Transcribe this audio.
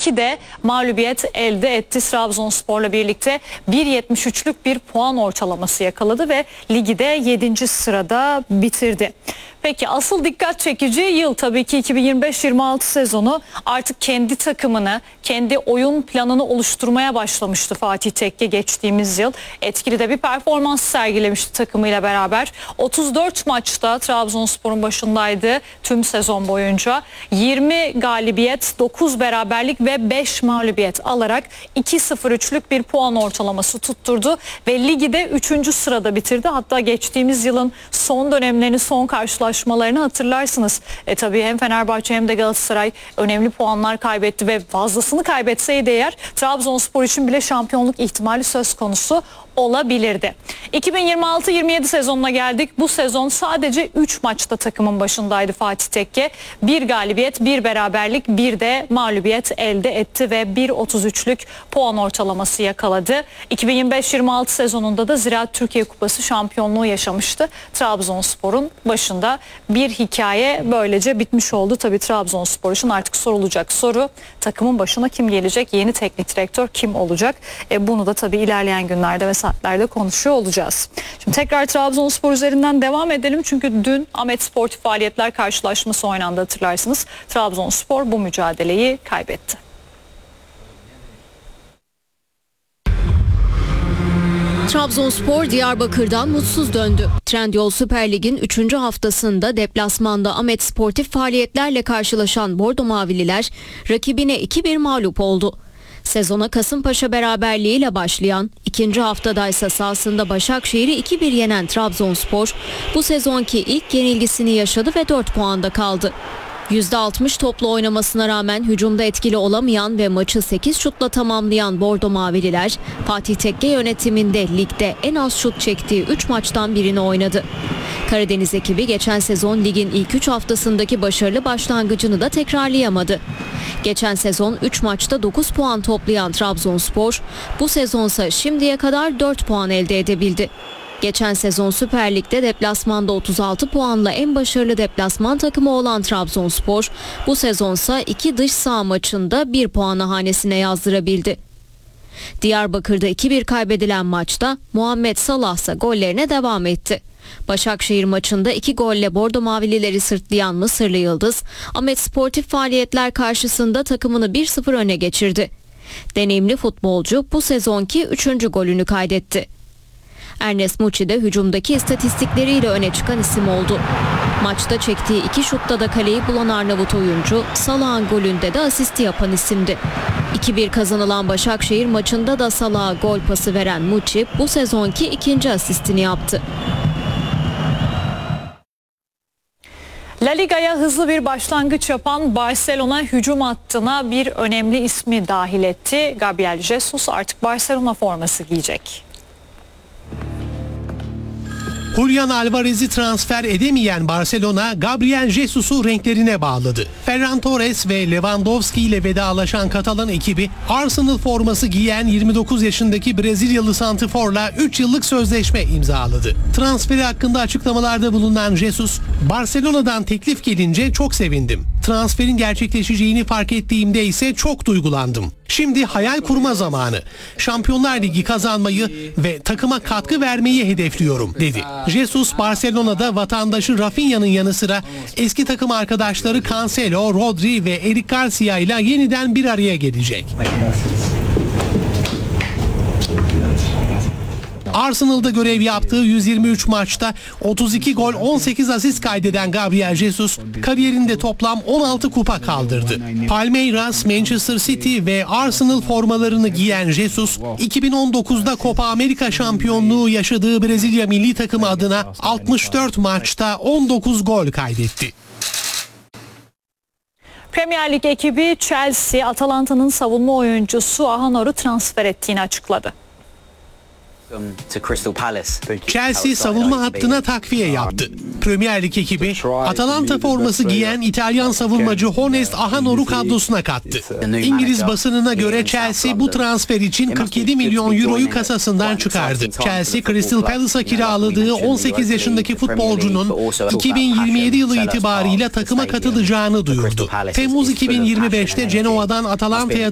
2 de mağlubiyet elde etti. Trabzonspor'la birlikte 1.73'lük bir puan ortalaması yakaladı ve ligi de 7. sırada bitirdi. Peki asıl dikkat çekici yıl tabii ki 2025-26 sezonu. Artık kendi takımını, kendi oyun planını oluşturmaya başlamıştı Fatih Tekke geçtiğimiz yıl. Etkili de bir performans sergilemişti takımıyla beraber. 34 maçta Trabzonspor'un başındaydı tüm sezon boyunca. 20 galibiyet, 9 beraberlik ve 5 mağlubiyet alarak 2.03'lük bir puan ortalaması tutturdu ve ligi de 3. sırada bitirdi. Hatta geçtiğimiz yılın son dönemlerini, son karşılaşmalarını hatırlarsınız. Tabii hem Fenerbahçe hem de Galatasaray önemli puanlar kaybetti ve fazlasını kaybetseydi eğer Trabzonspor için bile şampiyonluk ihtimali söz konusu olabilirdi. 2026-27 sezonuna geldik. Bu sezon sadece 3 maçta takımın başındaydı Fatih Tekke. 1 galibiyet, 1 beraberlik, 1 de mağlubiyet elde etti ve 1.33'lük puan ortalaması yakaladı. 2025-26 sezonunda da Ziraat Türkiye Kupası şampiyonluğu yaşamıştı. Trabzonspor'un başında bir hikaye böylece bitmiş oldu. Tabii Trabzonspor için artık sorulacak soru, takımın başına kim gelecek? Yeni teknik direktör kim olacak? Bunu da tabii ilerleyen günlerde ve saatlerde konuşuyor olacağız. Şimdi tekrar Trabzonspor üzerinden devam edelim. Çünkü dün Ahmet Sportif Faaliyetler karşılaşması oynandı, hatırlarsınız. Trabzonspor bu mücadeleyi kaybetti. Trabzonspor Diyarbakır'dan mutsuz döndü. Trendyol Süper Lig'in 3. haftasında deplasmanda Ahmet Sportif Faaliyetlerle karşılaşan Bordo Mavililer rakibine 2-1 mağlup oldu. Sezona Kasımpaşa beraberliğiyle başlayan, ikinci haftadaysa sahasında Başakşehir'i 2-1 yenen Trabzonspor bu sezonki ilk yenilgisini yaşadı ve 4 puanda kaldı. %60 toplu oynamasına rağmen hücumda etkili olamayan ve maçı 8 şutla tamamlayan Bordo Mavililer, Fatih Tekke yönetiminde ligde en az şut çektiği 3 maçtan birini oynadı. Karadeniz ekibi geçen sezon ligin ilk 3 haftasındaki başarılı başlangıcını da tekrarlayamadı. Geçen sezon 3 maçta 9 puan toplayan Trabzonspor, bu sezonsa şimdiye kadar 4 puan elde edebildi. Geçen sezon Süper Lig'de deplasmanda 36 puanla en başarılı deplasman takımı olan Trabzonspor, bu sezonsa 2 dış saha maçında 1 puanı hanesine yazdırabildi. Diyarbakır'da 2-1 kaybedilen maçta Muhammed Salah ise gollerine devam etti. Başakşehir maçında 2 golle Bordo Mavilileri sırtlayan Mısırlı Yıldız, Ahmet Sportif Faaliyetler karşısında takımını 1-0 öne geçirdi. Deneyimli futbolcu bu sezonki 3. golünü kaydetti. Ernest Muçi de hücumdaki istatistikleriyle öne çıkan isim oldu. Maçta çektiği 2 şutta da kaleyi bulan Arnavut oyuncu, Salah'ın golünde de asisti yapan isimdi. 2-1 kazanılan Başakşehir maçında da Salah'a gol pası veren Muçi bu sezonki 2. asistini yaptı. La Liga'ya hızlı bir başlangıç yapan Barcelona hücum hattına bir önemli ismi dahil etti. Gabriel Jesus artık Barcelona forması giyecek. Julian Alvarez'i transfer edemeyen Barcelona, Gabriel Jesus'u renklerine bağladı. Ferran Torres ve Lewandowski ile vedalaşan Katalan ekibi, Arsenal forması giyen 29 yaşındaki Brezilyalı santrforla 3 yıllık sözleşme imzaladı. Transferi hakkında açıklamalarda bulunan Jesus, Barcelona'dan teklif gelince çok sevindim. Transferin gerçekleşeceğini fark ettiğimde ise çok duygulandım. Şimdi hayal kurma zamanı. Şampiyonlar Ligi kazanmayı ve takıma katkı vermeyi hedefliyorum, dedi. Jesus, Barcelona'da vatandaşı Rafinha'nın yanı sıra eski takım arkadaşları Cancelo, Rodri ve Eric Garcia ile yeniden bir araya gelecek. Arsenal'da görev yaptığı 123 maçta 32 gol 18 asist kaydeden Gabriel Jesus kariyerinde toplam 16 kupa kaldırdı. Palmeiras, Manchester City ve Arsenal formalarını giyen Jesus 2019'da Copa America şampiyonluğu yaşadığı Brezilya milli takımı adına 64 maçta 19 gol kaydetti. Premier Lig ekibi Chelsea, Atalanta'nın savunma oyuncusu Ahanor'u transfer ettiğini açıkladı. Chelsea savunma hattına takviye yaptı. Premier Lig ekibi Atalanta forması giyen İtalyan savunmacı Honest Ahanor'u kadrosuna kattı. İngiliz basınına göre Chelsea bu transfer için 47 milyon euroyu kasasından çıkardı. Chelsea, Crystal Palace'a kiraladığı 18 yaşındaki futbolcunun 2027 yılı itibarıyla takıma katılacağını duyurdu. Temmuz 2025'te Cenova'dan Atalanta'ya